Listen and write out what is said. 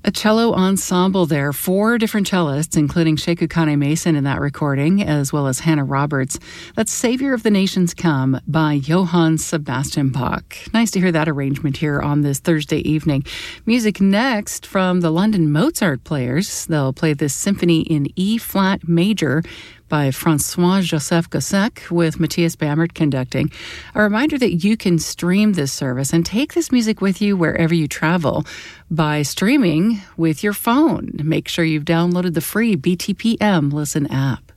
A cello ensemble there, 4 different cellists, including Sheku Kane Mason in that recording, as well as Hannah Roberts. That's Savior of the Nations Come by Johann Sebastian Bach. Nice to hear that arrangement here on this Thursday evening. Music next from the London Mozart Players. They'll play this symphony in E-flat major by Francois-Joseph Gossec with Matthias Bammert conducting. A reminder that you can stream this service and take this music with you wherever you travel by streaming with your phone. Make sure you've downloaded the free BTPM Listen app.